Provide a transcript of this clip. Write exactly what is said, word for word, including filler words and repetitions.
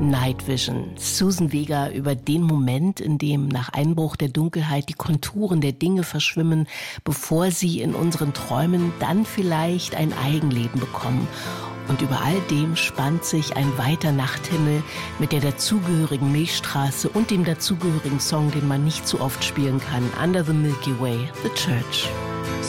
Night Vision. Susan Vega über den Moment, in dem nach Einbruch der Dunkelheit die Konturen der Dinge verschwimmen, bevor sie in unseren Träumen dann vielleicht ein Eigenleben bekommen. Und über all dem spannt sich ein weiter Nachthimmel mit der dazugehörigen Milchstraße und dem dazugehörigen Song, den man nicht zu oft spielen kann. Under the Milky Way, The Church.